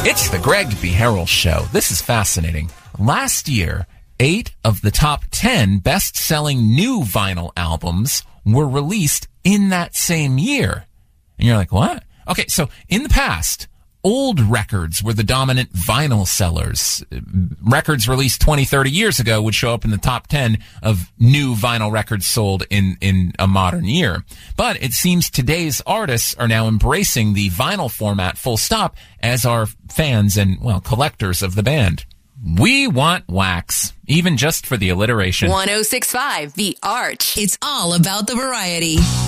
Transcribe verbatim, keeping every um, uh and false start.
It's the Greg B. Harrell Show. This is fascinating. Last year, eight of the top ten best-selling new vinyl albums were released in that same year. And you're like, what? Okay, so in the past, old records were the dominant vinyl sellers. Records released twenty, thirty years ago would show up in the top ten of new vinyl records sold in, in a modern year. But it seems today's artists are now embracing the vinyl format full stop, as are fans and, well, collectors of the band. We want wax, even just for the alliteration. one oh six point five The Arch. It's all about the variety.